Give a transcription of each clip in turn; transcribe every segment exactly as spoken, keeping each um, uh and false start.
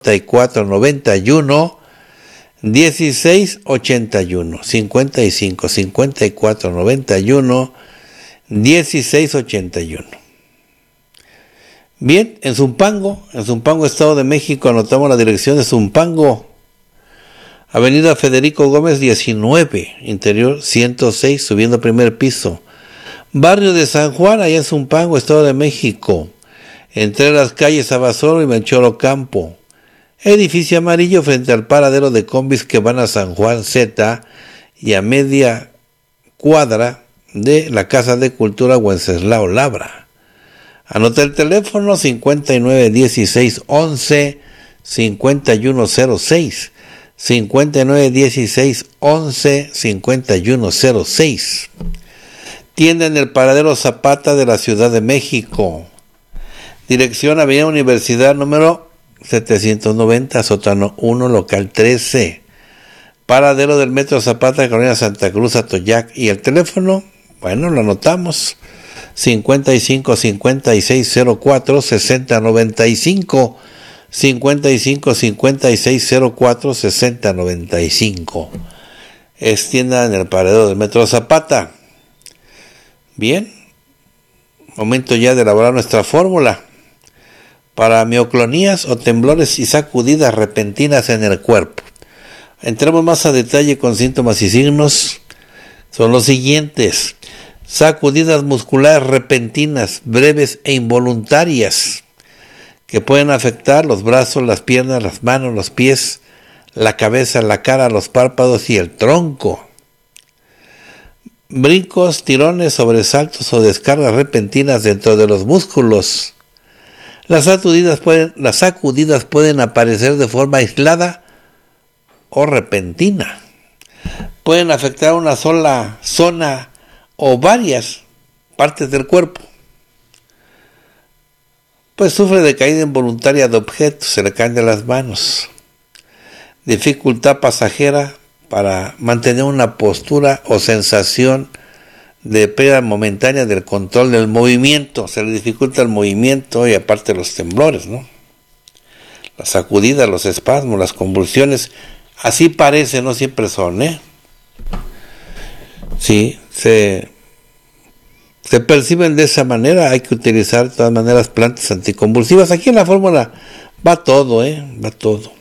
cuatro noventa y uno dieciséis ochenta y uno, cincuenta y cinco cincuenta y cuatro noventa y uno dieciséis ochenta y uno. Bien, en Zumpango, en Zumpango, Estado de México, anotamos la dirección de Zumpango, Avenida Federico Gómez diecinueve, interior ciento seis, subiendo primer piso. Barrio de San Juan, allá en Zumpango, Estado de México, entre las calles Abasolo y Melchor Ocampo. Edificio amarillo frente al paradero de combis que van a San Juan Z y a media cuadra de la Casa de Cultura Wenceslao Labra. Anota el teléfono cincuenta y nueve dieciséis once cincuenta y uno cero seis, cincuenta y nueve dieciséis once cincuenta y uno cero seis. Tienda en el paradero Zapata de la Ciudad de México. Dirección Avenida Universidad número setecientos noventa, sótano uno, local trece. Paradero del Metro Zapata, Colonia Santa Cruz, Atoyac. Y el teléfono, bueno, lo anotamos, cincuenta y cinco cincuenta y seis cero cuatro sesenta noventa y cinco, cincuenta y cinco cincuenta y seis cero cuatro sesenta noventa y cinco. Es tienda en el paradero del Metro Zapata. Bien, momento ya de elaborar nuestra fórmula para mioclonías o temblores y sacudidas repentinas en el cuerpo. Entremos más a detalle con síntomas y signos. Son los siguientes: sacudidas musculares repentinas, breves e involuntarias, que pueden afectar los brazos, las piernas, las manos, los pies, la cabeza, la cara, los párpados y el tronco. Brincos, tirones, sobresaltos o descargas repentinas dentro de los músculos. Las sacudidas pueden, las sacudidas pueden aparecer de forma aislada o repentina. Pueden afectar una sola zona o varias partes del cuerpo. Pues sufre de caída involuntaria de objetos, se le caen de las manos. Dificultad pasajera para mantener una postura o sensación de pérdida momentánea del control del movimiento. Se le dificulta el movimiento y aparte los temblores, ¿no? Las sacudidas, los espasmos, las convulsiones, así parece, no siempre son, ¿eh? Sí, se, se perciben de esa manera. Hay que utilizar de todas maneras plantas anticonvulsivas. Aquí en la fórmula va todo, ¿eh? Va todo.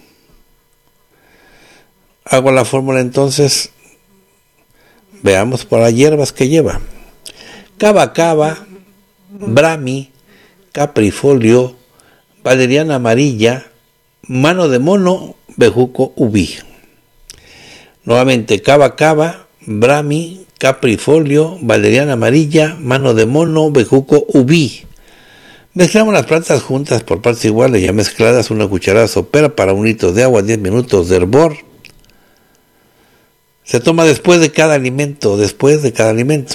Hago la fórmula entonces. Veamos por las hierbas que lleva: cava cava, brahmi, caprifolio, valeriana amarilla, mano de mono, bejuco ubí. Nuevamente: cava cava, brahmi, caprifolio, valeriana amarilla, mano de mono, bejuco ubí. Mezclamos las plantas juntas por partes iguales, ya mezcladas, una cucharada sopera para un litro de agua, diez minutos de hervor. Se toma después de cada alimento, después de cada alimento.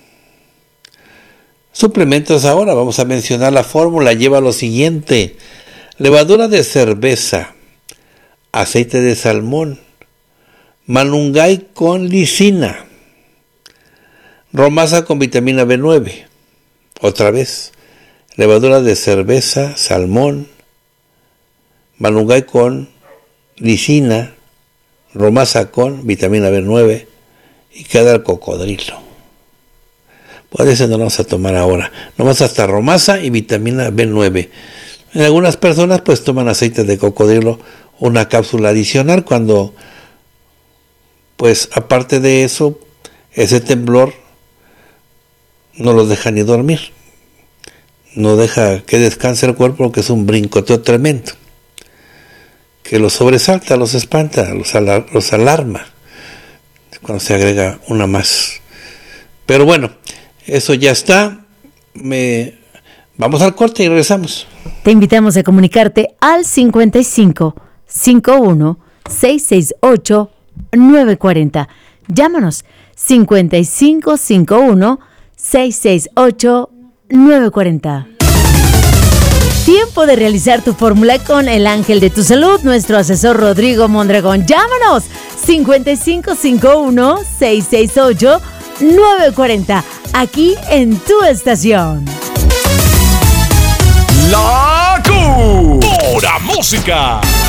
Suplementos ahora, vamos a mencionar la fórmula. Lleva lo siguiente: levadura de cerveza, aceite de salmón, malungay con lisina, romasa con vitamina B nueve. Otra vez, levadura de cerveza, salmón, malungay con lisina, romasa con vitamina B nueve y queda el cocodrilo. Pues ese no lo vamos a tomar ahora. Nomás hasta romasa y vitamina B nueve. En algunas personas pues toman aceite de cocodrilo, una cápsula adicional, cuando pues aparte de eso, ese temblor no los deja ni dormir. No deja que descanse el cuerpo porque es un brincoteo tremendo, que los sobresalta, los espanta, los, alar- los alarma, cuando se agrega una más. Pero bueno, eso ya está. Me... Vamos al corte y regresamos. Te invitamos a comunicarte al cincuenta y cinco cincuenta y uno seiscientos sesenta y ocho nueve cuarenta. Llámanos cincuenta y cinco cincuenta y uno seiscientos sesenta y ocho nueve cuarenta. Tiempo de realizar tu fórmula con el ángel de tu salud, nuestro asesor Rodrigo Mondragón. Llámanos cincuenta y cinco cincuenta y uno seiscientos sesenta y ocho nueve cuarenta, aquí en tu estación. La Cu. Pura música.